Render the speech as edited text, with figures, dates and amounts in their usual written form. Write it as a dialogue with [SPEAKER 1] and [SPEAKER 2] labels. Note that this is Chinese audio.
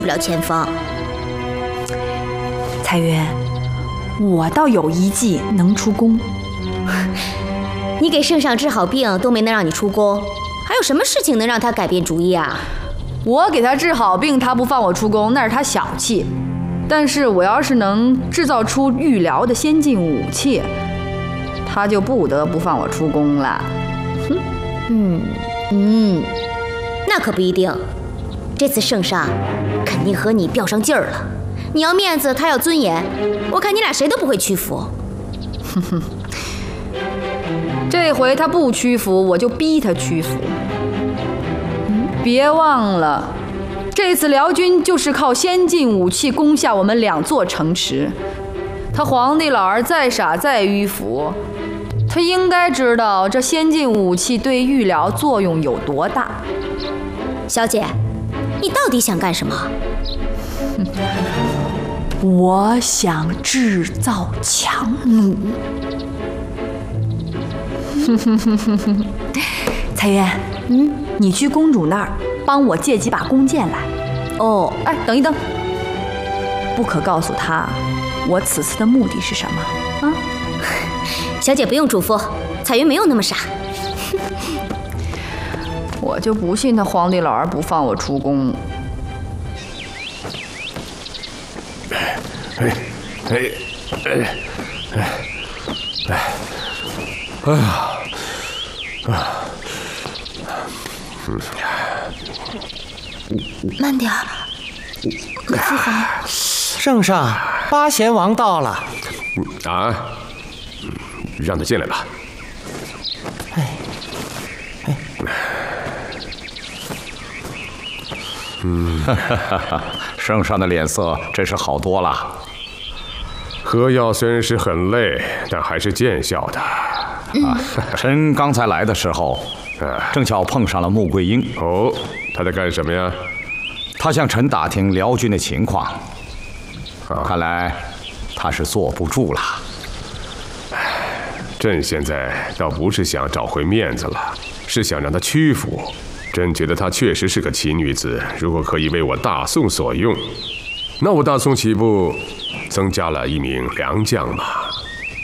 [SPEAKER 1] 不了前方。
[SPEAKER 2] 彩云，我倒有一计能出宫。
[SPEAKER 1] 你给圣上治好病都没能让你出宫，还有什么事情能让他改变主意啊？
[SPEAKER 2] 我给他治好病，他不放我出宫，那是他小气。但是我要是能制造出御疗的先进武器，他就不得不放我出宫了。
[SPEAKER 1] 那可不一定。这次圣上肯定和你较上劲儿了。你要面子，他要尊严，我看你俩谁都不会屈服。
[SPEAKER 2] 这回他不屈服，我就逼他屈服。别忘了，这次辽军就是靠先进武器攻下我们2座城池。他皇帝老儿再傻再迂腐，他应该知道这先进武器对御疗作用有多大。
[SPEAKER 1] 小姐，你到底想干什么？
[SPEAKER 2] 我想制造强弩。彩云，你去公主那儿帮我借几把弓箭来。
[SPEAKER 1] 哦，
[SPEAKER 2] 哎，等一等，不可告诉她我此次的目的是什么啊？
[SPEAKER 1] 小姐不用嘱咐，彩云没有那么傻。
[SPEAKER 2] 我就不信他皇帝老儿不放我出宫。
[SPEAKER 1] 慢点儿，父皇。
[SPEAKER 3] 圣上，八贤王到了。
[SPEAKER 4] 让他进来吧。
[SPEAKER 5] 圣上的脸色真是好多了。
[SPEAKER 4] 喝药虽然是很累，但还是见效的。
[SPEAKER 5] 臣刚才来的时候，正巧碰上了穆桂英。
[SPEAKER 4] 哦，他在干什么呀？
[SPEAKER 5] 他向臣打听辽军的情况，看来他是坐不住了。
[SPEAKER 4] 朕现在倒不是想找回面子了，是想让她屈服。朕觉得她确实是个奇女子，如果可以为我大宋所用，那我大宋岂不增加了一名良将嘛？